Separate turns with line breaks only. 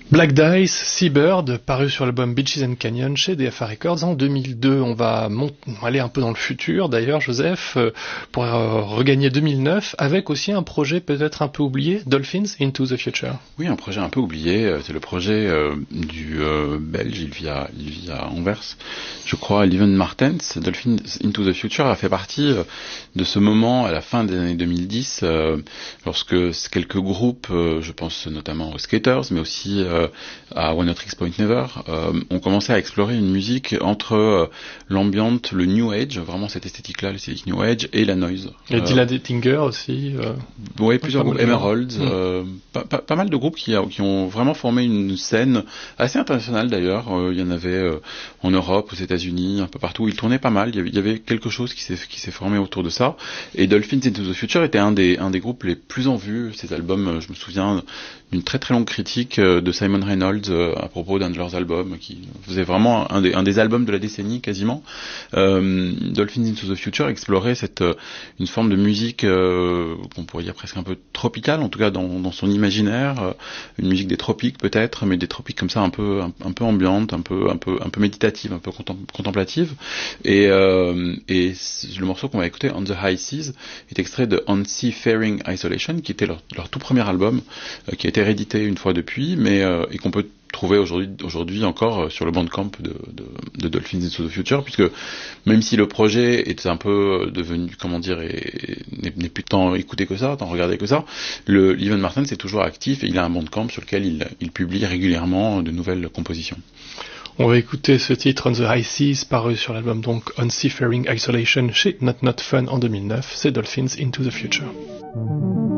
Black Dice, Seabird, paru sur l'album Beaches and Canyon chez DFA Records en 2002. On va aller un peu dans le futur d'ailleurs, Joseph, pour regagner 2009, avec aussi un projet peut-être un peu oublié, Dolphins Into the Future.
Oui, un projet un peu oublié, c'est le projet du Belge, il vit à Anvers, je crois, Lieven Martens. Dolphins Into the Future a fait partie de ce moment à la fin des années 2010, lorsque quelques groupes, je pense notamment aux Skaters, mais aussi à One Tricks Point Never, on commençait à explorer une musique entre l'ambient, le New Age, vraiment cette esthétique-là, l'esthétique New Age, et la noise.
Et Dylan Ettinger aussi.
Oui, plusieurs groupes, Emeralds, pas mal de groupes qui ont vraiment formé une scène assez internationale d'ailleurs. Il y en avait en Europe, aux États-Unis, un peu partout. Ils tournaient pas mal. Il y avait quelque chose qui s'est formé autour de ça. Et Dolphins Into the Future était un des groupes les plus en vue. Ces albums, je me souviens d'une très très longue critique de Simon Reynolds à propos d'un de leurs albums qui faisait vraiment un des albums de la décennie quasiment. Dolphins Into the Future explorait une forme de musique qu'on pourrait dire presque un peu tropicale, en tout cas dans son imaginaire, une musique des tropiques peut-être, mais des tropiques comme ça un peu ambiante, un peu méditative, un peu contemplative. Et le morceau qu'on va écouter, On the High Seas, est extrait de On Seafaring Isolation, qui était leur tout premier album, qui a été réédité une fois depuis, mais et qu'on peut trouver aujourd'hui encore sur le Bandcamp de Dolphins Into the Future, puisque même si le projet est un peu devenu, n'est plus tant écouté que ça, tant regardé que ça, le Lieven Martens est toujours actif et il a un Bandcamp sur lequel il publie régulièrement de nouvelles compositions.
On va écouter ce titre On the High Seas, paru sur l'album donc On Seafaring Isolation chez Not Not Fun en 2009, c'est Dolphins Into the Future.